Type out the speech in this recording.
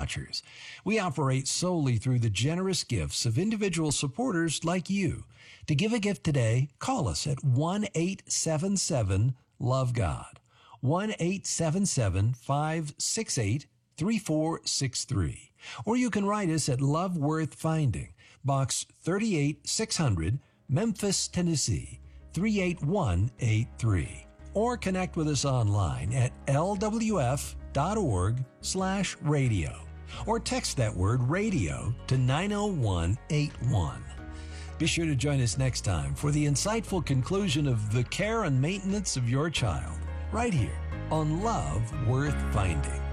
vouchers. We operate solely through the generous gifts of individual supporters like you. To give a gift today, call us at 1-877-LOVE-GOD. 1-877-568-3463. Or you can write us at Love Worth Finding, Box 38600, Memphis, Tennessee, 38183. Or connect with us online at lwf.org/radio. Or text that word radio to 90181. Be sure to join us next time for the insightful conclusion of the care and maintenance of your child, right here on Love Worth Finding.